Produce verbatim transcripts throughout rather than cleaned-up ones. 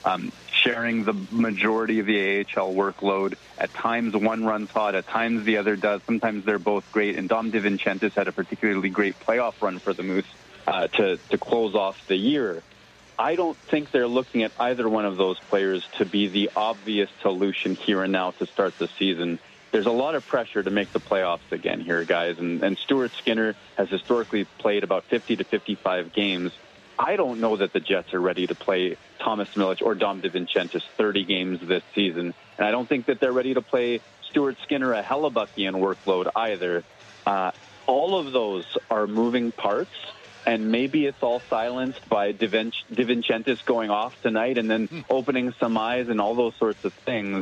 um, sharing the majority of the A H L workload. At times one runs hot, at times the other does. Sometimes they're both great, and Dom DiVincentis had a particularly great playoff run for the Moose uh, to, to close off the year. I don't think they're looking at either one of those players to be the obvious solution here and now to start the season. There's a lot of pressure to make the playoffs again here, guys, and, and Stuart Skinner has historically played about fifty to fifty-five games. I don't know that the Jets are ready to play Thomas Milic or Dom DiVincentis thirty games this season, and I don't think that they're ready to play Stuart Skinner a Hellebuckian workload either. Uh, all of those are moving parts, and maybe it's all silenced by Divin- DiVincentis going off tonight and then opening some eyes and all those sorts of things.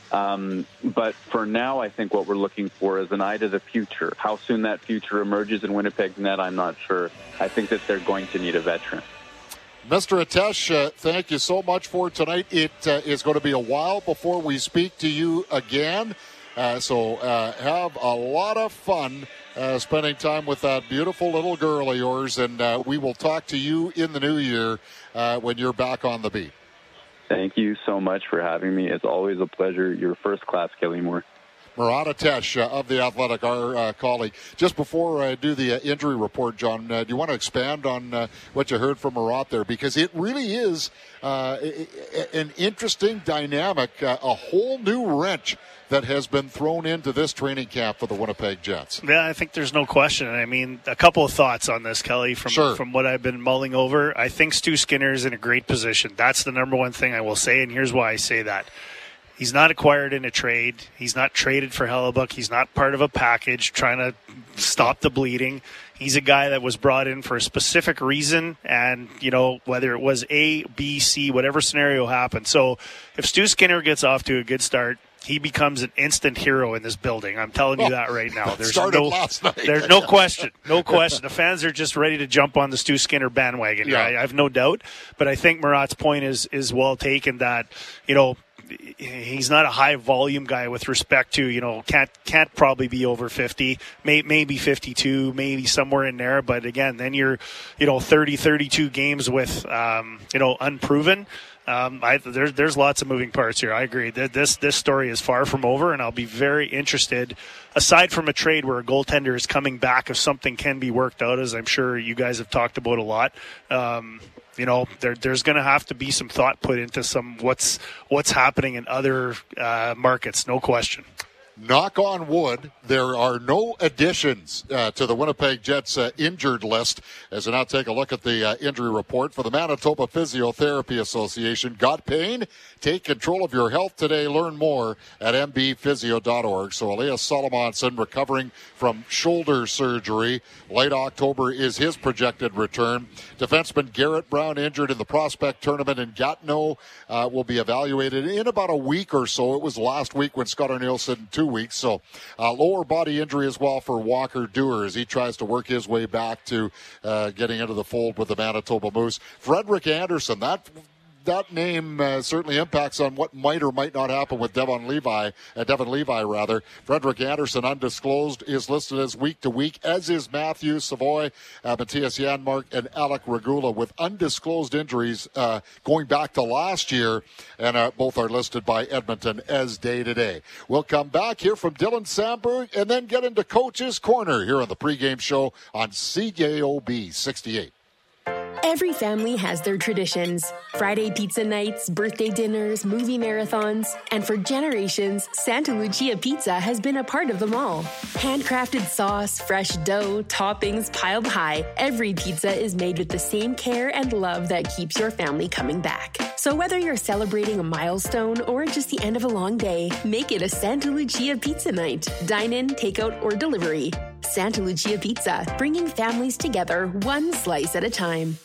Um, but for now, I think what we're looking for is an eye to the future. How soon that future emerges in Winnipeg's net, I'm not sure. I think that they're going to need a veteran. Mister Atesh, uh, thank you so much for tonight. It uh, is going to be a while before we speak to you again. Uh, so uh, have a lot of fun uh, spending time with that beautiful little girl of yours, and uh, we will talk to you in the new year uh, when you're back on the beat. Thank you so much for having me. It's always a pleasure. You're first class, Kelly Moore. Murat Atesh uh, of The Athletic, our uh, colleague. Just before I do the uh, injury report, John, uh, do you want to expand on uh, what you heard from Murat there? Because it really is uh, an interesting dynamic, uh, a whole new wrench that has been thrown into this training camp for the Winnipeg Jets. Yeah, I think there's no question. I mean, a couple of thoughts on this, Kelly, from sure. from what I've been mulling over. I think Stu Skinner is in a great position. That's the number one thing I will say, and here's why I say that. He's not acquired in a trade. He's not traded for Hellebuyck. He's not part of a package trying to stop the bleeding. He's a guy that was brought in for a specific reason, and, you know, whether it was A, B, C, whatever scenario happened. So if Stu Skinner gets off to a good start, he becomes an instant hero in this building. I'm telling you that right now. There's no, there's no question. No question. The fans are just ready to jump on the Stu Skinner bandwagon. Yeah. I, I have no doubt. But I think Murat's point is is well taken that, you know, he's not a high volume guy with respect to, you know, can't can't probably be over fifty, may, maybe fifty-two, maybe somewhere in there. But again, then you're, you know, thirty, thirty-two games with, um, you know, unproven. Um, I, there's there's lots of moving parts here. I agree. This this story is far from over, and I'll be very interested. Aside from a trade where a goaltender is coming back, if something can be worked out, as I'm sure you guys have talked about a lot. Um, you know, there there's going to have to be some thought put into some what's what's happening in other uh, markets. No question. Knock on wood, there are no additions uh, to the Winnipeg Jets uh, injured list. As we now take a look at the uh, injury report for the Manitoba Physiotherapy Association. Got pain? Take control of your health today. Learn more at m b physio dot org. So Elias Solomonson recovering from shoulder surgery. Late October is his projected return. Defenseman Garrett Brown injured in the prospect tournament in Gatineau uh, will be evaluated in about a week or so. It was last week when Scott O'Neill said two weeks. So uh, lower body injury as well for Walker Dewar as he tries to work his way back to uh, getting into the fold with the Manitoba Moose. Frederik Andersen, that that name uh, certainly impacts on what might or might not happen with Devon Levi, uh, Devon Levi rather. Frederik Andersen, undisclosed, is listed as week to week, as is Matthew Savoy, uh, Matthias Janmark, and Alec Regula with undisclosed injuries uh, going back to last year, and uh, both are listed by Edmonton as day to day. We'll come back here from Dylan Sandberg and then get into Coach's Corner here on the pregame show on C J O B sixty-eight. Every family has their traditions. Friday pizza nights, birthday dinners, movie marathons. And for generations, Santa Lucia Pizza has been a part of them all. Handcrafted sauce, fresh dough, toppings piled high. Every pizza is made with the same care and love that keeps your family coming back. So whether you're celebrating a milestone or just the end of a long day, make it a Santa Lucia Pizza night. Dine in, takeout, or delivery. Santa Lucia Pizza, bringing families together one slice at a time.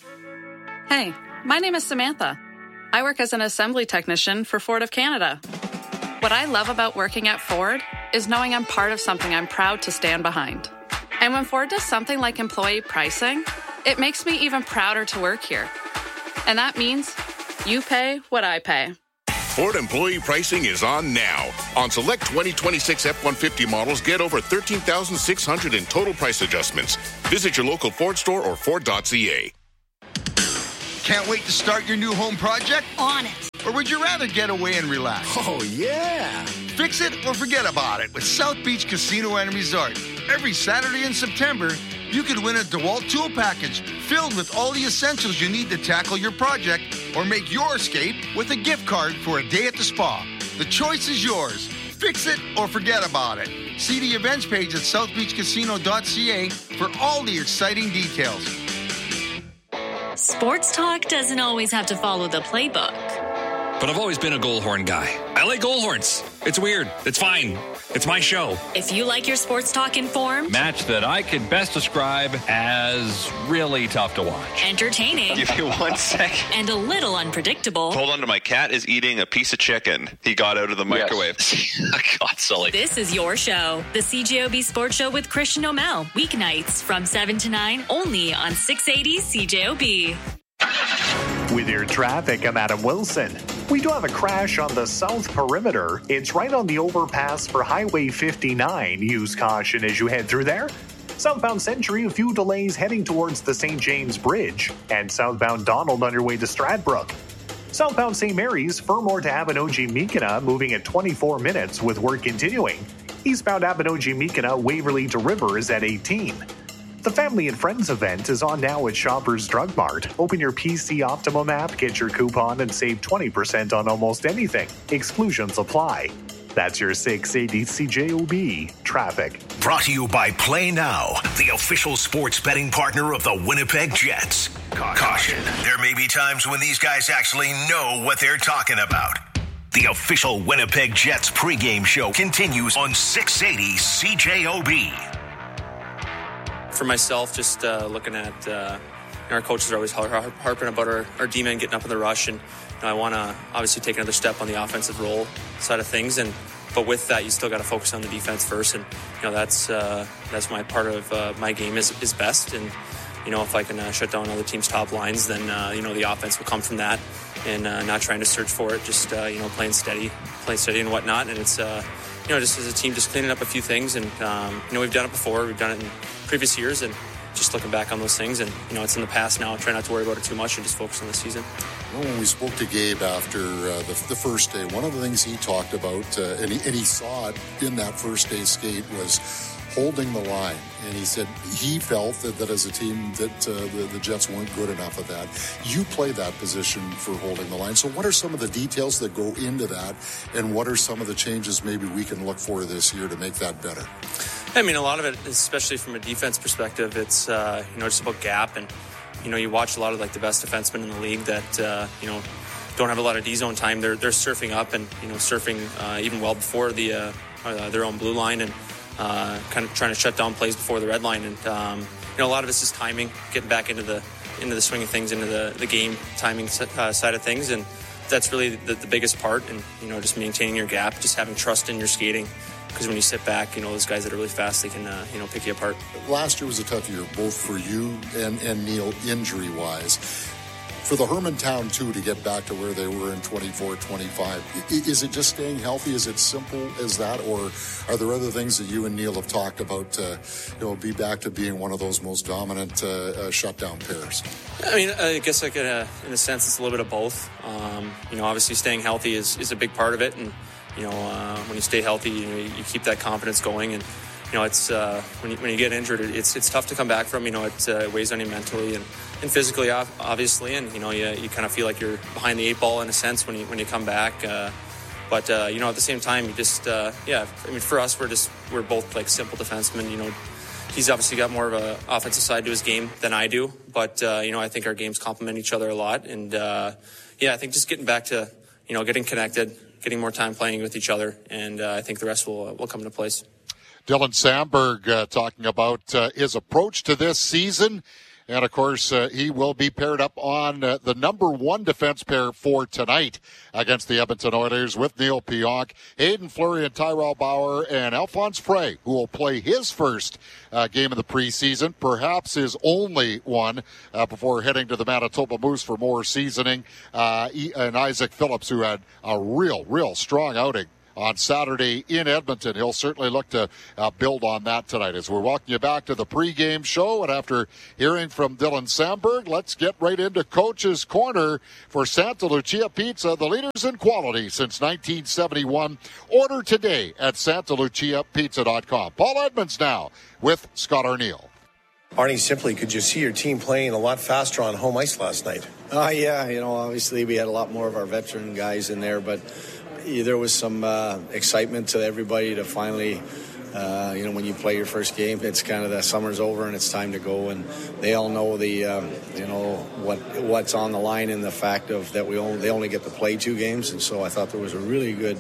Hey, my name is Samantha. I work as an assembly technician for Ford of Canada. What I love about working at Ford is knowing I'm part of something I'm proud to stand behind. And when Ford does something like employee pricing, it makes me even prouder to work here. And that means you pay what I pay. Ford employee pricing is on now. On select twenty twenty-six F one fifty models, get over thirteen thousand six hundred in total price adjustments. Visit your local Ford store or Ford dot c a. Can't wait to start your new home project? On it. Or would you rather get away and relax? Oh, yeah. Fix it or forget about it with South Beach Casino and Resort. Every Saturday in September, you could win a DeWalt tool package filled with all the essentials you need to tackle your project or make your escape with a gift card for a day at the spa. The choice is yours. Fix it or forget about it. See the events page at south beach casino dot c a for all the exciting details. Sports talk doesn't always have to follow the playbook. But I've always been a Goalhorn guy. I like Goalhorns. It's weird. It's fine. It's my show. If you like your sports talk informed, match that I could best describe as really tough to watch. Entertaining. Give you one second. And a little unpredictable. Hold on to my cat is eating a piece of chicken. He got out of the microwave. Yes. God, Sully. This is your show. The C J O B Sports Show with Christian O'Mell. Weeknights from seven to nine, only on six eighty C J O B. With your traffic, I'm Adam Wilson. We do have a crash on the south perimeter. It's right on the overpass for Highway fifty-nine. Use caution as you head through there. Southbound Century, a few delays heading towards the Saint James Bridge. And southbound Donald on your way to Stradbrook. Southbound Saint Mary's, Fermor to Abinogi-Meekina, moving at twenty-four minutes with work continuing. Eastbound Abinogi-Meekina, Waverly to Rivers at eighteen. The Family and Friends event is on now at Shoppers Drug Mart. Open your P C Optimum app, get your coupon, and save twenty percent on almost anything. Exclusions apply. That's your six eighty C J O B traffic. Brought to you by Play Now, the official sports betting partner of the Winnipeg Jets. Caution. Caution. There may be times when these guys actually know what they're talking about. The official Winnipeg Jets pregame show continues on six eighty C J O B. For myself, just uh, looking at uh, you know, our coaches are always har- har- harping about our, our D-men getting up in the rush, and you know, I want to obviously take another step on the offensive role side of things, and but with that, you still got to focus on the defense first, and you know that's uh, that's my part of uh, my game is is best, and you know if I can uh, shut down other teams' top lines, then uh, you know the offense will come from that, and uh, not trying to search for it, just uh, you know playing steady, playing steady and whatnot, and it's. Uh, You know, just as a team, just cleaning up a few things, and um, you know, we've done it before. We've done it in previous years, and just looking back on those things, and you know, it's in the past now. Try not to worry about it too much, and just focus on the season. Well, when we spoke to Gabe after uh, the, the first day, one of the things he talked about, uh, and, he, and he saw it in that first day skate, was holding the line. And he said he felt that, that as a team that uh, the, the Jets weren't good enough at that. You play that position for holding the line. So what are some of the details that go into that, and what are some of the changes maybe we can look for this year to make that better? I mean, a lot of it, especially from a defense perspective, it's uh, you know just about gap, and you know you watch a lot of like the best defensemen in the league that uh, you know don't have a lot of D zone time. They're they're surfing up and you know surfing uh, even well before the uh, uh, their own blue line, and uh, kind of trying to shut down plays before the red line. And um, you know a lot of this is timing, getting back into the into the swing of things, into the the game timing uh, side of things, and that's really the, the biggest part. And you know just maintaining your gap, just having trust in your skating. Because when you sit back, you know, those guys that are really fast, they can, uh, you know, pick you apart. Last year was a tough year, both for you and, and Neil, injury-wise. For the Hermantown, too, to get back to where they were in twenty-four twenty-five, is it just staying healthy? Is it simple as that? Or are there other things that you and Neil have talked about to, you know, be back to being one of those most dominant uh, uh, shutdown pairs? I mean, I guess like in a, in a sense, it's a little bit of both. Um, you know, obviously staying healthy is, is a big part of it, and You know, uh, when you stay healthy, you know, you keep that confidence going, and you know, it's uh, when you when you get injured, it's it's tough to come back from. You know, it uh, weighs on you mentally and, and physically, obviously, and you know, you you kind of feel like you're behind the eight ball in a sense when you when you come back. Uh, but uh, you know, at the same time, you just uh, yeah. I mean, for us, we're just we're both like simple defensemen. You know, he's obviously got more of an offensive side to his game than I do, but uh, you know, I think our games complement each other a lot, and uh, yeah, I think just getting back to you know getting connected. Getting more time playing with each other, and uh, I think the rest will uh, will come into place. Dylan Samberg uh, talking about uh, his approach to this season, and of course uh, he will be paired up on uh, the number one defense pair for tonight against the Edmonton Oilers with Neil Pionk, Hayden Fleury, and Tyrell Bauer, and Alphonse Frey, who will play his first uh, game of the preseason, perhaps his only one uh, before heading to the Manitoba Moose for more seasoning, uh, and Isaac Phillips, who had a real, real strong outing on Saturday in Edmonton. He'll certainly look to uh, build on that tonight. As we're walking you back to the pregame show, and after hearing from Dylan Samberg, let's get right into Coach's Corner for Santa Lucia Pizza, the leaders in quality since nineteen seventy-one. Order today at santa lucia pizza dot com. Paul Edmonds now with Scott Arniel. Arnie, simply, could you see your team playing a lot faster on home ice last night? Uh, yeah, you know, obviously we had a lot more of our veteran guys in there, but yeah, there was some uh, excitement to everybody to finally, uh, you know, when you play your first game, it's kind of the summer's over and it's time to go, and they all know the, um, you know, what what's on the line in the fact of that we only, they only get to play two games, and so I thought there was a really good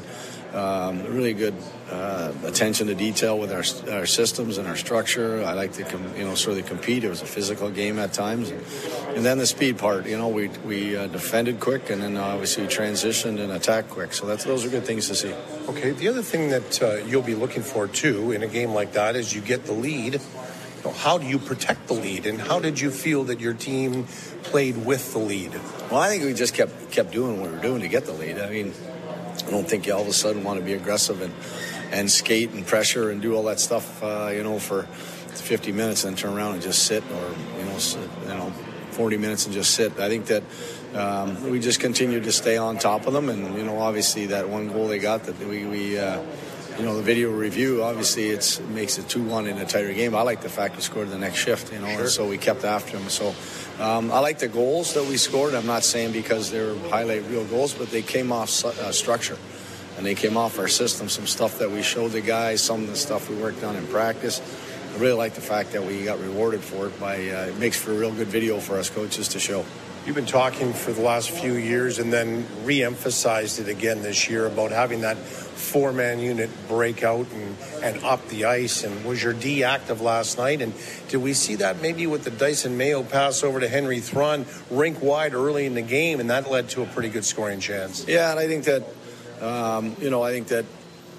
Um, really good uh, attention to detail with our our systems and our structure. I like to com- you know sort of compete. It was a physical game at times, and, and then the speed part. You know, we we uh, defended quick, and then obviously we transitioned and attacked quick. So that's those are good things to see. Okay, the other thing that uh, you'll be looking for too in a game like that is you get the lead. You know, how do you protect the lead, and how did you feel that your team played with the lead? Well, I think we just kept kept doing what we were doing to get the lead. I mean, I don't think you all of a sudden want to be aggressive and, and skate and pressure and do all that stuff, uh, you know, for fifty minutes and then turn around and just sit, or, you know, sit, you know, forty minutes and just sit. I think that um, we just continued to stay on top of them. And, you know, obviously that one goal they got that we, we uh, you know, the video review, obviously it's, it makes it two one in a tighter game. I like the fact we scored the next shift, you know, sure. And so we kept after them. So um, I like the goals that we scored. I'm not saying because they're highlight real goals, but they came off su- uh, structure. And they came off our system, some stuff that we showed the guys, some of the stuff we worked on in practice. I really like the fact that we got rewarded for it. By uh, it makes for a real good video for us coaches to show. You've been talking for the last few years and then re-emphasized it again this year about having that four-man unit break out and, and up the ice. And was your D active last night? And did we see that maybe with the Dyson Mayo pass over to Henry Thrun, rink wide early in the game, and that led to a pretty good scoring chance? Yeah, and I think that, um, you know, I think that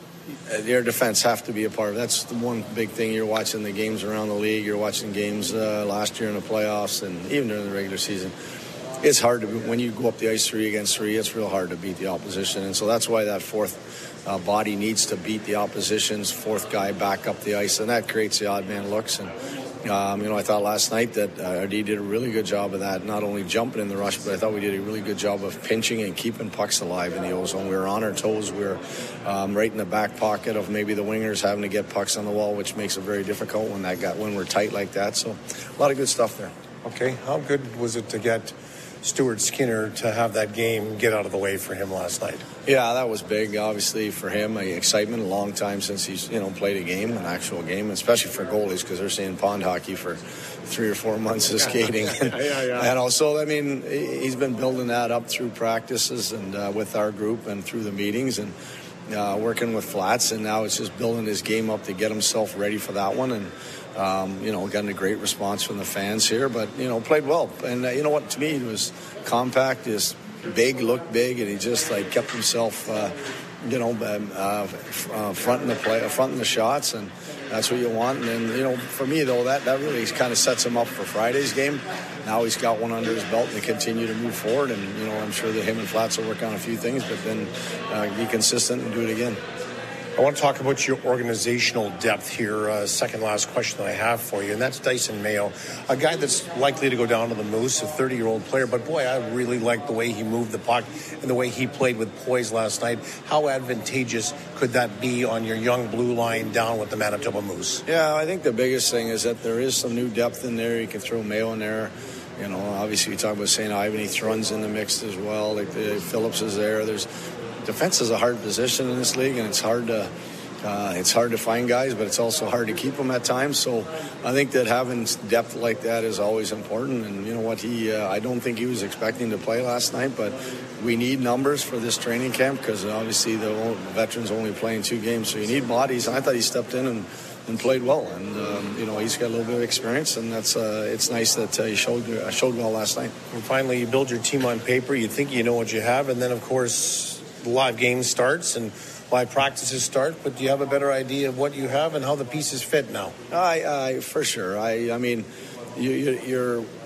their defense have to be a part of it. That's the one big thing. You're watching the games around the league. You're watching games uh, last year in the playoffs and even during the regular season. It's hard to, when you go up the ice three against three, it's real hard to beat the opposition. And so that's why that fourth uh, body needs to beat the opposition's fourth guy back up the ice. And that creates the odd man looks. And, um, you know, I thought last night that uh, R D did a really good job of that, not only jumping in the rush, but I thought we did a really good job of pinching and keeping pucks alive in the O-zone. We were on our toes. We were um, right in the back pocket of maybe the wingers having to get pucks on the wall, which makes it very difficult when that got when we're tight like that. So a lot of good stuff there. Okay, how good was it to get Stuart Skinner to have that game get out of the way for him last night? Yeah, that was big, obviously, for him. Excitement, a long time since he's, you know, played a game, an actual game, especially for goalies, because they're seeing pond hockey for three or four months of skating. yeah, yeah, yeah. And also, I mean, he's been building that up through practices and uh, with our group and through the meetings and uh, working with Flats, and now it's just building his game up to get himself ready for that one. And Um, you know, gotten a great response from the fans here, but, you know, played well. And, uh, you know what, to me, it was compact, is big, looked big, and he just, like, kept himself, uh, you know, uh, uh, fronting the play, fronting the shots, and that's what you want. And then, you know, for me, though, that, that really kind of sets him up for Friday's game. Now he's got one under his belt and they continue to move forward, and, you know, I'm sure that him and Flats will work on a few things, but then uh, be consistent and do it again. I want to talk about your organizational depth here. Uh, second last question that I have for you, and that's Dyson Mayo, a guy that's likely to go down to the Moose, a thirty-year-old player. But, boy, I really liked the way he moved the puck and the way he played with poise last night. How advantageous could that be on your young blue line down with the Manitoba Moose? Yeah, I think the biggest thing is that there is some new depth in there. You can throw Mayo in there. You know, obviously we talk about Saint Ivan. He Thrun's in the mix as well. Like the, Phillips is there. There's defense is a hard position in this league, and it's hard to uh, it's hard to find guys, but it's also hard to keep them at times. So I think that having depth like that is always important. And you know what, he uh, I don't think he was expecting to play last night, but we need numbers for this training camp because obviously the veterans only playing two games, so you need bodies. And I thought he stepped in and. and played well, and um, you know he's got a little bit of experience, and that's uh, it's nice that uh, he showed uh, showed well last night. And finally, you build your team on paper. You think you know what you have, and then of course the live game starts and live practices start. But do you have a better idea of what you have and how the pieces fit now? I, I for sure. I I mean, you, you, you're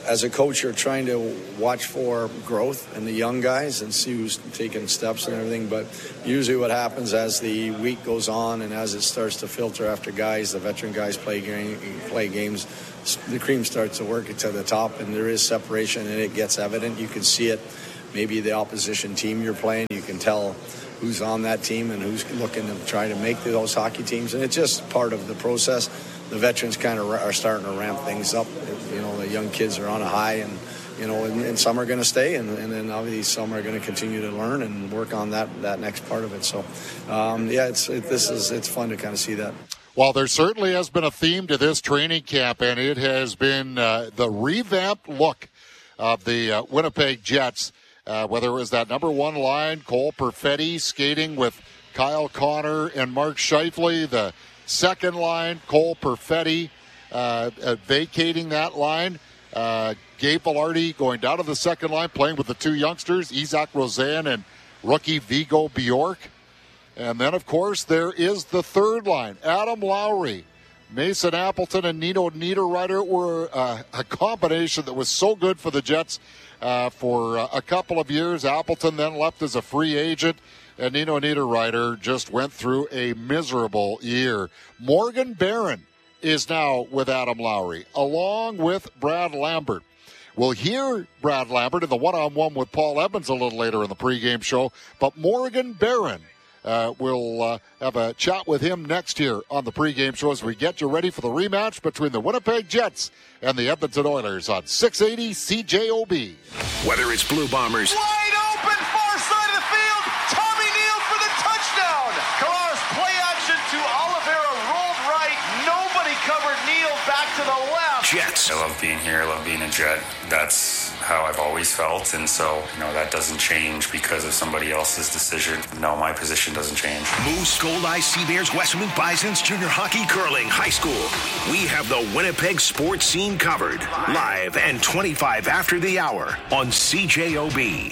as a coach, you're trying to watch for growth in the young guys and see who's taking steps and everything. But usually what happens as the week goes on and as it starts to filter after guys, the veteran guys play, game, play games, the cream starts to work to the top, and there is separation, and it gets evident. You can see it. Maybe the opposition team you're playing, you can tell who's on that team and who's looking to try to make those hockey teams. And it's just part of the process. The veterans kind of are starting to ramp things up. You know, the young kids are on a high, and, you know, and, and some are going to stay, and, and then obviously some are going to continue to learn and work on that, that next part of it. So, um, yeah, it's it, this is it's fun to kind of see that. Well, there certainly has been a theme to this training camp, and it has been uh, the revamped look of the uh, Winnipeg Jets. Uh, whether it was that number one line, Cole Perfetti skating with Kyle Connor and Mark Scheifele, the second line, Cole Perfetti uh, uh, vacating that line, uh, Gabe Vilardi going down to the second line, playing with the two youngsters, Isaac Rosen and rookie Vigo Bjork. And then, of course, there is the third line, Adam Lowry, Mason Appleton, and Nino Niederreiter were uh, a combination that was so good for the Jets uh, for uh, a couple of years. Appleton then left as a free agent, and Nino Niederreiter just went through a miserable year. Morgan Barron is now with Adam Lowry, along with Brad Lambert. We'll hear Brad Lambert in the one-on-one with Paul Evans a little later in the pregame show, but Morgan Barron, Uh, we'll uh, have a chat with him next here on the pregame show as we get you ready for the rematch between the Winnipeg Jets and the Edmonton Oilers on six eighty C J O B. Whether it's Blue Bombers, wide open, far side of the field, Tommy Neal for the touchdown. Collaros play action to Oliveira, rolled right, nobody covered Neal, back to the left. Jets. I love being here, I love being a Jet. That's how I've always felt, and so, you know, that doesn't change because of somebody else's decision. No, my position doesn't change. Moose, Gold-Eye, Sea Bears, Westwood Bisons, junior hockey, curling, high school. We have the Winnipeg sports scene covered. Live and twenty-five after the hour on C J O B.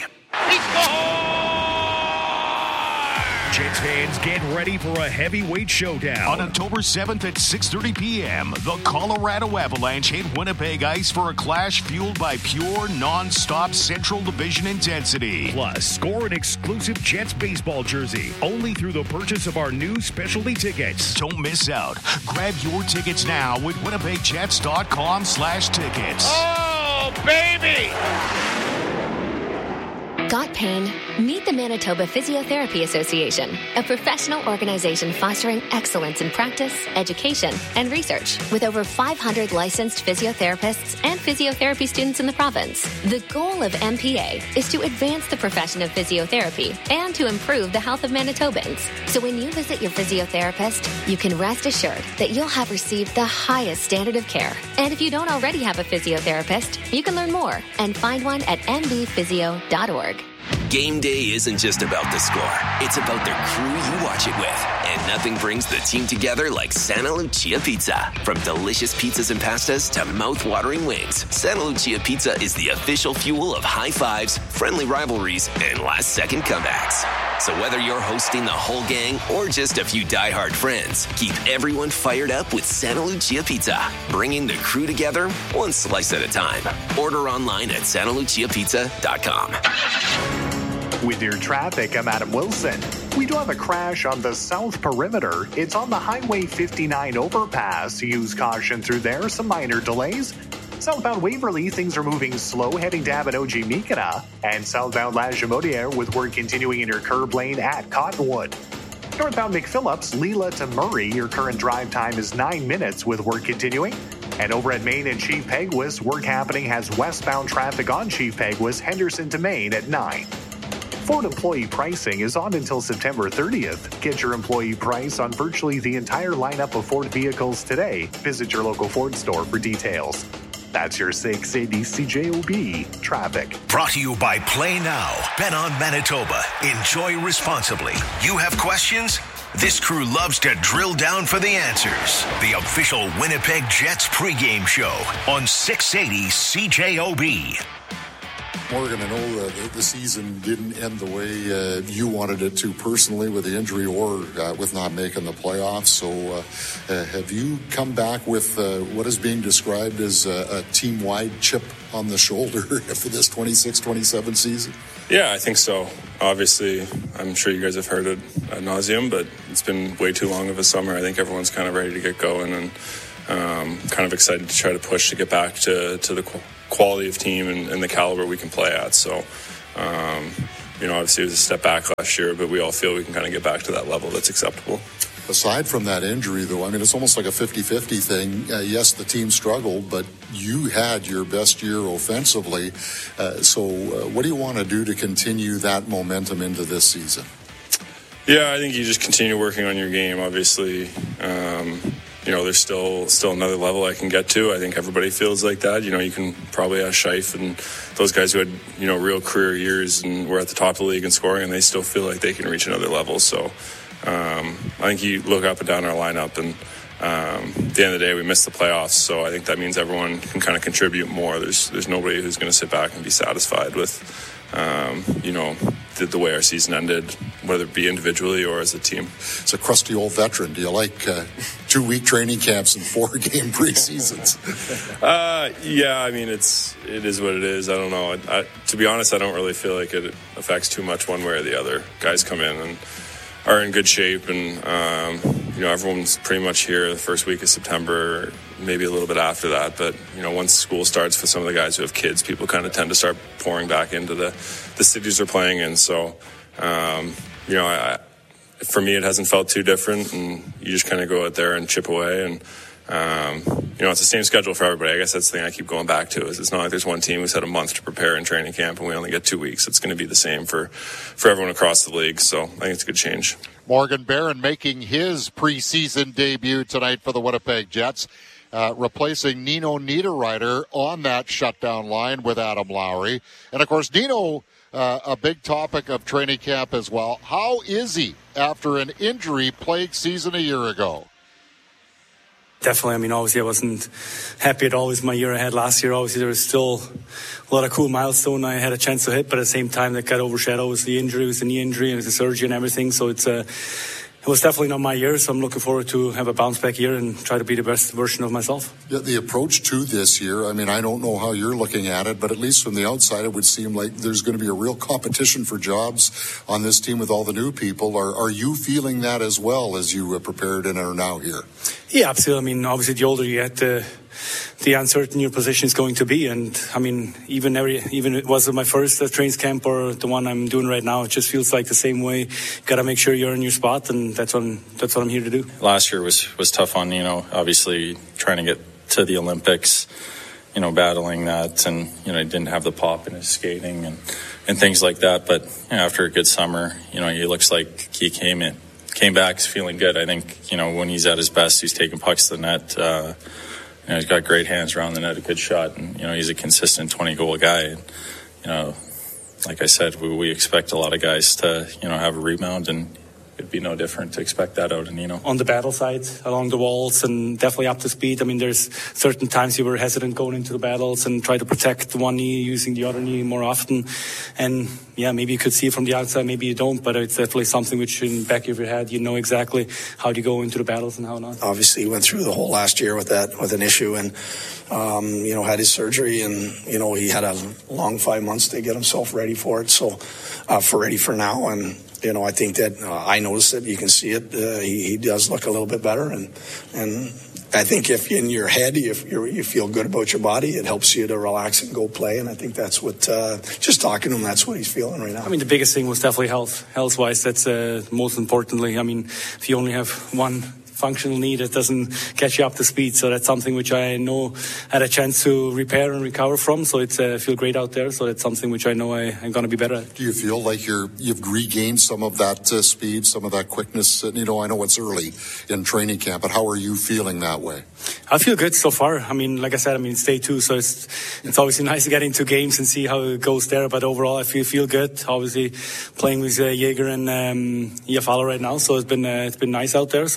Jets fans, get ready for a heavyweight showdown. On October seventh at six thirty p.m., the Colorado Avalanche hit Winnipeg ice for a clash fueled by pure, non-stop Central Division intensity. Plus, score an exclusive Jets baseball jersey only through the purchase of our new specialty tickets. Don't miss out. Grab your tickets now with winnipeg jets dot com slash tickets. Oh, baby! Got pain? Meet the Manitoba Physiotherapy Association, a professional organization fostering excellence in practice, education, and research with over five hundred licensed physiotherapists and physiotherapy students in the province. The goal of M P A is to advance the profession of physiotherapy and to improve the health of Manitobans. So when you visit your physiotherapist, you can rest assured that you'll have received the highest standard of care. And if you don't already have a physiotherapist, you can learn more and find one at m b physio dot org. Game day isn't just about the score. It's about the crew you watch it with. And nothing brings the team together like Santa Lucia Pizza. From delicious pizzas and pastas to mouth-watering wings, Santa Lucia Pizza is the official fuel of high fives, friendly rivalries, and last-second comebacks. So whether you're hosting the whole gang or just a few diehard friends, keep everyone fired up with Santa Lucia Pizza, bringing the crew together one slice at a time. Order online at santa lucia pizza dot com. With your traffic, I'm Adam Wilson. We do have a crash on the south perimeter. It's on the Highway fifty-nine overpass. Use caution through there. Some minor delays. Southbound Waverly, things are moving slow, heading to Abinogi-Mikana. And southbound Lajimodiere with work continuing in your curb lane at Cottonwood. Northbound McPhillips, Leela to Murray, your current drive time is nine minutes with work continuing. And over at Main and Chief Peguis, work happening has westbound traffic on Chief Peguis, Henderson to Main at nine. Ford employee pricing is on until September thirtieth. Get your employee price on virtually the entire lineup of Ford vehicles today. Visit your local Ford store for details. That's your six eighty C J O B traffic. Brought to you by Play Now. Bet on Manitoba. Enjoy responsibly. You have questions? This crew loves to drill down for the answers. The official Winnipeg Jets pregame show on six eighty C J O B. Morgan, I know uh, the, the season didn't end the way uh, you wanted it to personally with the injury or uh, with not making the playoffs. So uh, uh, have you come back with uh, what is being described as a, a team-wide chip on the shoulder for this twenty-six twenty-seven season? Yeah, I think so. Obviously, I'm sure you guys have heard it ad nauseum, but it's been way too long of a summer. I think everyone's kind of ready to get going and um, kind of excited to try to push to get back to, to the qu- quality of team and, and the caliber we can play at. So, um, you know, obviously it was a step back last year, but we all feel we can kind of get back to that level that's acceptable. Aside from that injury, though, I mean, it's almost like a fifty-fifty thing. Uh, yes, the team struggled, but you had your best year offensively. Uh, so uh, what do you want to do to continue that momentum into this season? Yeah, I think you just continue working on your game, obviously. Um, you know, there's still still another level I can get to. I think everybody feels like that. You know, you can probably ask Scheif and those guys who had, you know, real career years and were at the top of the league in scoring, and they still feel like they can reach another level. So um, I think you look up and down our lineup, and um, at the end of the day, we missed the playoffs. So I think that means everyone can kind of contribute more. There's there's nobody who's going to sit back and be satisfied with, um, you know, the, the way our season ended, whether it be individually or as a team. It's a crusty old veteran. Do you like uh, two-week training camps and four-game preseasons? uh, yeah, I mean, it's it is what it is. I don't know. I, I, to be honest, I don't really feel like it affects too much one way or the other. Guys come in and are in good shape, and um, you know, everyone's pretty much here the first week of September, maybe a little bit after that. But you know, once school starts for some of the guys who have kids, people kind of tend to start pouring back into the the cities they're playing in. So um, you know, I, for me, it hasn't felt too different, and you just kind of go out there and chip away. And um, you know, it's the same schedule for everybody. I guess that's the thing I keep going back to, is it's not like there's one team who's had a month to prepare in training camp and we only get two weeks. It's going to be the same for, for everyone across the league. So I think it's a good change. Morgan Barron making his preseason debut tonight for the Winnipeg Jets, uh, replacing Nino Niederreiter on that shutdown line with Adam Lowry. And, of course, Nino, uh, a big topic of training camp as well. How is he after an injury-plagued season a year ago? Definitely. I mean, obviously I wasn't happy at all with my year I had last year. Obviously there was still a lot of cool milestones I had a chance to hit, but at the same time that got overshadowed with the injury, with the knee injury and with the surgery and everything. So it's uh, it was definitely not my year. So I'm looking forward to have a bounce back year and try to be the best version of myself. Yeah, the approach to this year, I mean, I don't know how you're looking at it, but at least from the outside, it would seem like there's going to be a real competition for jobs on this team with all the new people. Are, are you feeling that as well as you prepared and are now here? Yeah, absolutely. I mean, obviously, the older you get, the the uncertain your position is going to be. And I mean, even every even it was my first uh, trains camp or the one I'm doing right now, it just feels like the same way. Got to make sure you're in your spot, and that's what I'm, that's what I'm here to do. Last year was was tough on, you know, obviously trying to get to the Olympics, you know, battling that, and you know, he didn't have the pop in his skating and and things like that. But you know, after a good summer, you know, he looks like he came in. Came back feeling good. I think, you know, when he's at his best, he's taking pucks to the net. Uh, you know, he's got great hands around the net, a good shot, and, you know, he's a consistent twenty-goal guy. And, you know, like I said, we, we expect a lot of guys to, you know, have a rebound, and it'd be no different to expect that out of Nino. On the battle side, along the walls, and definitely up to speed. I mean, there's certain times you were hesitant going into the battles and try to protect the one knee using the other knee more often. And yeah, maybe you could see it from the outside, maybe you don't, but it's definitely something which in the back of your head, you know exactly how to go into the battles and how not. Obviously, he went through the whole last year with that, with an issue, and, um, you know, had his surgery, and, you know, he had a long five months to get himself ready for it. So, uh, for ready for now. And, you know, I think that uh, I noticed it. You can see it. Uh, he, he does look a little bit better, and and I think if in your head if you you feel good about your body, it helps you to relax and go play. And I think that's what uh, just talking to him, that's what he's feeling right now. I mean, the biggest thing was definitely health. Health wise, that's uh, most importantly. I mean, if you only have one functional knee, that doesn't get you up to speed. So that's something which I know had a chance to repair and recover from. So it's uh, feel great out there. So it's something which I know I, I'm going to be better at. Do you feel like you're you've regained some of that uh, speed, some of that quickness? You know, I know it's early in training camp, but how are you feeling that way? I feel good so far. I mean, like I said, I mean, it's day two, so it's it's obviously nice to get into games and see how it goes there. But overall, I feel feel good. Obviously, playing with uh, Jaeger and um, Iafallo right now, so it's been uh, it's been nice out there. So we'll see how it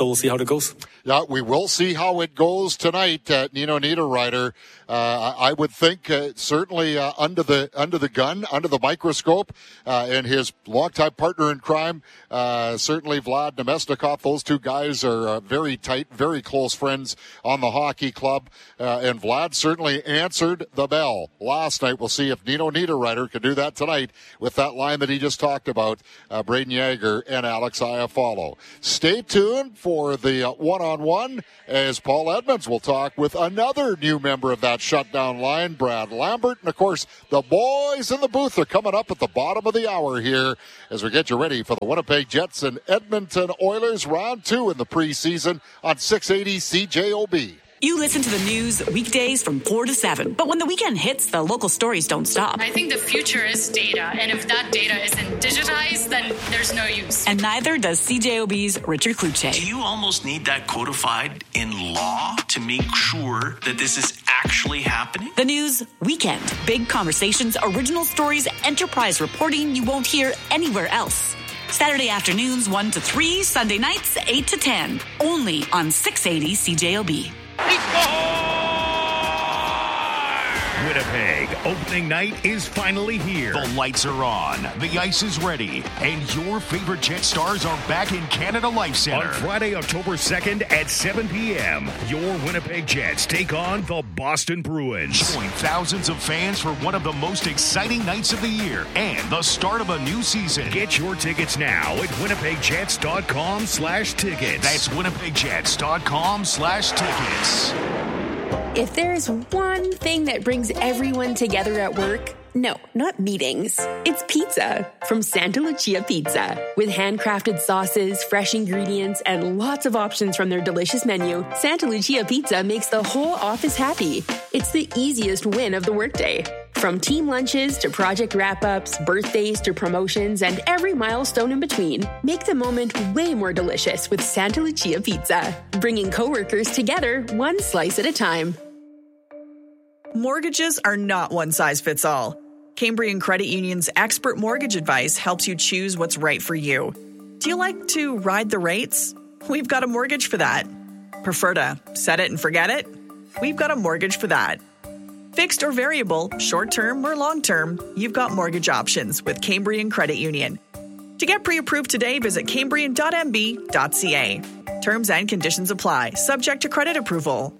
goes. Yeah, we will see how it goes tonight. Uh, Nino Niederreiter, uh, I would think uh, certainly uh, under the under the gun, under the microscope, uh, and his longtime partner in crime, uh, certainly Vlad Namestnikov. Those two guys are uh, very tight, very close friends on the hockey club. Uh, and Vlad certainly answered the bell last night. We'll see if Nino Niederreiter can do that tonight with that line that he just talked about, uh, Braden Yager and Alex Iafallo. Stay tuned for the uh, one-on-one as Paul Edmonds will talk with another new member of that shutdown line, Brad Lambert. And, of course, the boys in the booth are coming up at the bottom of the hour here as we get you ready for the Winnipeg Jets and Edmonton Oilers round two in the preseason on six eighty C J O B. You listen to the news weekdays from four to seven, but when the weekend hits, the local stories don't stop. I think the future is data, and if that data isn't digitized, then there's no use. And neither does C J O B's Richard Kluche. Do you almost need that codified in law to make sure that this is actually happening? The news weekend. Big conversations, original stories, enterprise reporting you won't hear anywhere else. Saturday afternoons one to three, Sunday nights eight to ten. Only on six eighty C J O B. Winnipeg opening night is finally here. The lights are on, the ice is ready, and your favorite Jet stars are back in Canada Life Center. On Friday, October second at seven p.m., your Winnipeg Jets take on the Boston Bruins. Join thousands of fans for one of the most exciting nights of the year and the start of a new season. Get your tickets now at winnipegjets.com slash tickets. That's winnipegjets.com slash tickets. If there's one thing that brings everyone together at work, no, not meetings. It's pizza from Santa Lucia Pizza. With handcrafted sauces, fresh ingredients, and lots of options from their delicious menu, Santa Lucia Pizza makes the whole office happy. It's the easiest win of the workday. From team lunches to project wrap-ups, birthdays to promotions, and every milestone in between, make the moment way more delicious with Santa Lucia Pizza, bringing coworkers together one slice at a time. Mortgages are not one size fits all. Cambrian Credit Union's expert mortgage advice helps you choose what's right for you. Do you like to ride the rates? We've got a mortgage for that. Prefer to set it and forget it? We've got a mortgage for that. Fixed or variable, short-term or long-term, you've got mortgage options with Cambrian Credit Union. To get pre-approved today, visit cambrian dot m b dot c a. Terms and conditions apply, subject to credit approval.